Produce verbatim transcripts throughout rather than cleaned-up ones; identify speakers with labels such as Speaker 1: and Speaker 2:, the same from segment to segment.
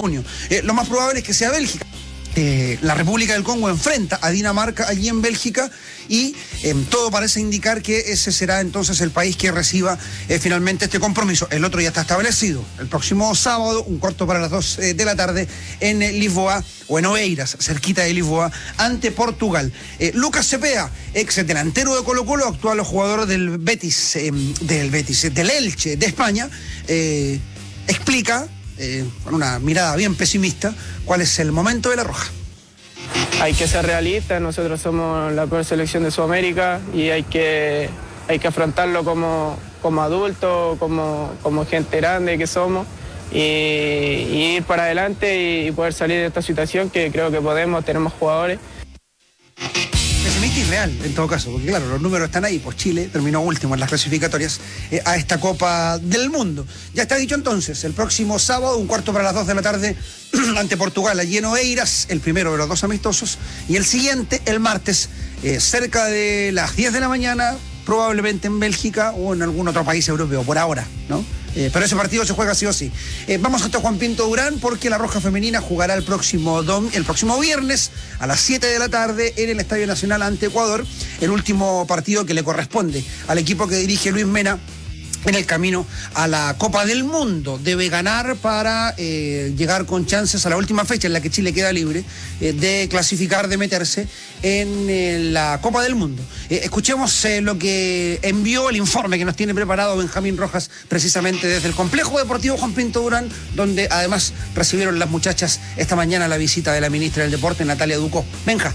Speaker 1: junio. Eh, lo más probable es que sea Bélgica. Eh, la República del Congo enfrenta a Dinamarca allí en Bélgica y eh, todo parece indicar que ese será entonces el país que reciba eh, finalmente este compromiso. El otro ya está establecido, el próximo sábado, un cuarto para las dos eh, de la tarde en eh, Lisboa o en Oeiras, cerquita de Lisboa, ante Portugal. Eh, Lucas Cepeda, ex delantero de Colo-Colo, actual jugador del Betis, eh, del Betis, eh, del Elche de España, eh, explica Eh, con una mirada bien pesimista, cuál es el momento de la Roja.
Speaker 2: Hay que ser realistas, nosotros somos la peor selección de Sudamérica y hay que, hay que afrontarlo como, como adultos, como, como gente grande que somos y, y ir para adelante y, y poder salir de esta situación que creo que podemos, tenemos jugadores.
Speaker 1: Pesimista y real, en todo caso, porque claro, los números están ahí, pues Chile terminó último en las clasificatorias eh, a esta Copa del Mundo. Ya está dicho entonces, el próximo sábado, un cuarto para las dos de la tarde, ante Portugal, allí en Oeiras, el primero de los dos amistosos, y el siguiente, el martes, eh, cerca de las diez de la mañana, probablemente en Bélgica o en algún otro país europeo, por ahora, ¿no? Eh, pero ese partido se juega sí o sí. Eh, vamos hasta Juan Pinto Durán porque la Roja Femenina jugará el próximo, dom el próximo viernes a las siete de la tarde en el Estadio Nacional ante Ecuador, el último partido que le corresponde al equipo que dirige Luis Mena en el camino a la Copa del Mundo. Debe ganar para eh, llegar con chances a la última fecha en la que Chile queda libre eh, de clasificar, de meterse en eh, la Copa del Mundo. Eh, escuchemos eh, lo que envió el informe que nos tiene preparado Benjamín Rojas precisamente desde el Complejo Deportivo Juan Pinto Durán, donde además recibieron las muchachas esta mañana la visita de la ministra del Deporte, Natalia Ducó. Benja.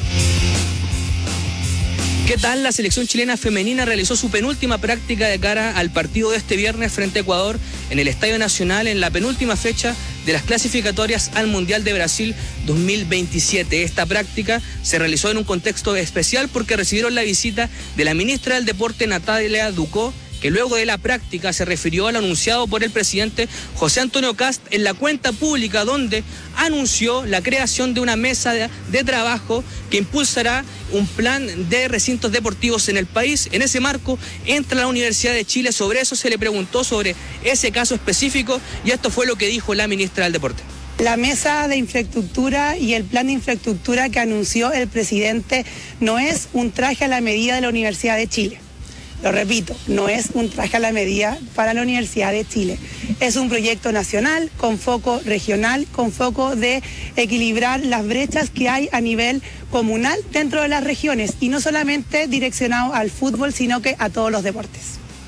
Speaker 3: ¿Qué tal? La selección chilena femenina realizó su penúltima práctica de cara al partido de este viernes frente a Ecuador en el Estadio Nacional en la penúltima fecha de las clasificatorias al Mundial de Brasil dos mil veintisiete. Esta práctica se realizó en un contexto especial porque recibieron la visita de la ministra del Deporte, Natalia Ducó, que luego de la práctica se refirió al anunciado por el presidente José Antonio Kast en la cuenta pública, donde anunció la creación de una mesa de, de trabajo que impulsará un plan de recintos deportivos en el país. En ese marco entra la Universidad de Chile. Sobre eso se le preguntó sobre ese caso específico y esto fue lo que dijo la ministra del Deporte.
Speaker 4: La mesa de infraestructura y el plan de infraestructura que anunció el presidente no es un traje a la medida de la Universidad de Chile. Lo repito, no es un traje a la medida para la Universidad de Chile. Es un proyecto nacional con foco regional, con foco de equilibrar las brechas que hay a nivel comunal dentro de las regiones y no solamente direccionado al fútbol, sino que a todos los deportes.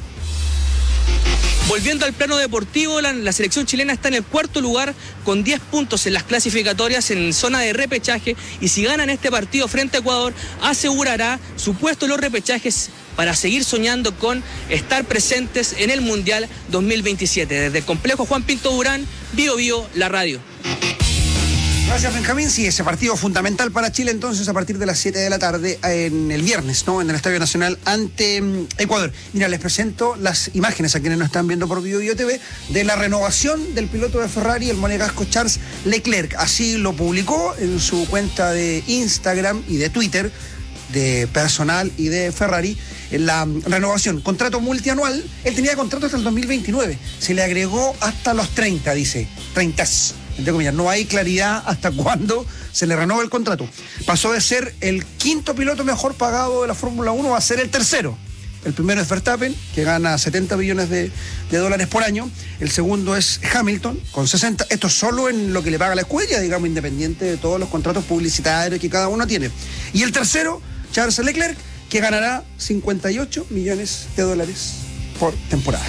Speaker 3: Volviendo al plano deportivo, la, la selección chilena está en el cuarto lugar con diez puntos en las clasificatorias en zona de repechaje y si ganan este partido frente a Ecuador asegurará su puesto en los repechajes para seguir soñando con estar presentes en el Mundial dos mil veintisiete. Desde el Complejo Juan Pinto Durán, Bio Bio, la radio.
Speaker 1: Gracias, Benjamín. Sí, ese partido fundamental para Chile entonces a partir de las siete de la tarde en el viernes, ¿no? En el Estadio Nacional ante um, Ecuador. Mira, les presento las imágenes a quienes nos están viendo por Bio Bio T V de la renovación del piloto de Ferrari, el monegasco Charles Leclerc. Así lo publicó en su cuenta de Instagram y de Twitter, de personal y de Ferrari, en la renovación, contrato multianual. Él tenía contrato hasta el dos mil veintinueve, se le agregó hasta los treinta, dice, treinta, entre comillas, no hay claridad hasta cuándo se le renueva el contrato. Pasó de ser el quinto piloto mejor pagado de la Fórmula uno a ser el tercero. El primero es Verstappen, que gana setenta millones de, de dólares por año. El segundo es Hamilton, con sesenta. Esto solo en lo que le paga la escuela, digamos, independiente de todos los contratos publicitarios que cada uno tiene. Y el tercero, Charles Leclerc, que ganará cincuenta y ocho millones de dólares por temporada.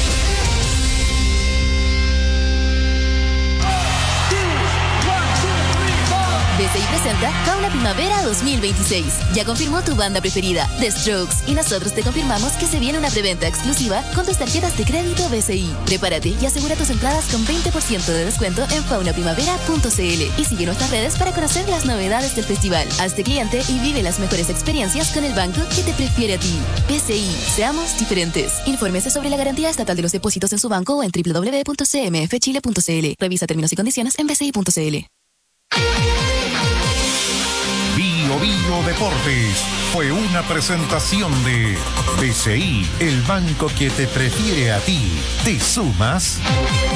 Speaker 5: B C I presenta Fauna Primavera dos mil veintiséis. Ya confirmó tu banda preferida, The Strokes, y nosotros te confirmamos que se viene una preventa exclusiva con tus tarjetas de crédito B C I. Prepárate y asegura tus entradas con veinte por ciento de descuento en fauna primavera punto c l y sigue nuestras redes para conocer las novedades del festival. Hazte cliente y vive las mejores experiencias con el banco que te prefiere a ti. B C I, seamos diferentes. Infórmese sobre la garantía estatal de los depósitos en su banco o en doble u doble u doble u punto c m f chile punto c l. Revisa términos y condiciones en b c i punto c l.
Speaker 6: Bio Bio Deportes fue una presentación de B C I, el banco que te prefiere a ti. ¿Te sumas?